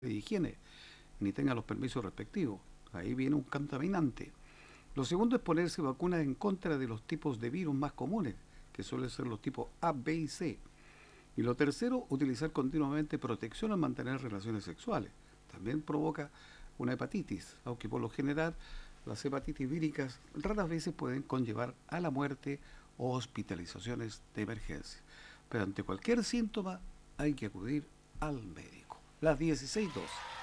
de higiene, ni tenga los permisos respectivos. Ahí viene un contaminante. Lo segundo es ponerse vacunas en contra de los tipos de virus más comunes, que suelen ser los tipos A, B y C. Y lo tercero, utilizar continuamente protección al mantener relaciones sexuales. También provoca una hepatitis, aunque por lo general las hepatitis víricas raras veces pueden conllevar a la muerte o hospitalizaciones de emergencia. Pero ante cualquier síntoma hay que acudir al médico. Las 16:02.